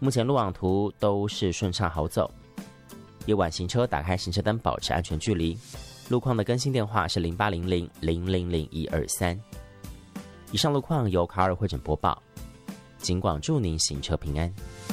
目前路网图都是顺畅好走。夜晚行车打开行车灯，保持安全距离。路况的更新电话是0800000123。以上路况由卡尔会诊播报，警广祝您行车平安。